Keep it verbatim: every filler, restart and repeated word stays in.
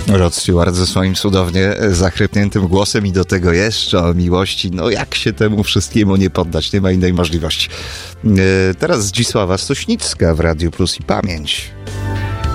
Rod Stewart ze swoim cudownie zachrypniętym głosem i do tego jeszcze o miłości. No jak się temu wszystkiemu nie poddać? Nie ma innej możliwości. Teraz Zdzisława Sośnicka w Radiu Plus i Pamięć.